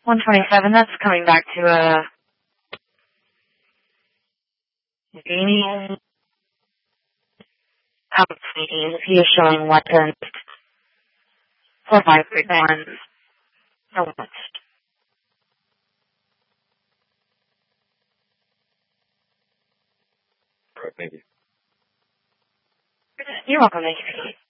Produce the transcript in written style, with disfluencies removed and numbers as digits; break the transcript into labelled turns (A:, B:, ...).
A: 127, that's coming back to gaming. He is showing weapons. 4531. So much.
B: All right, thank you.
A: You're welcome. Thank you.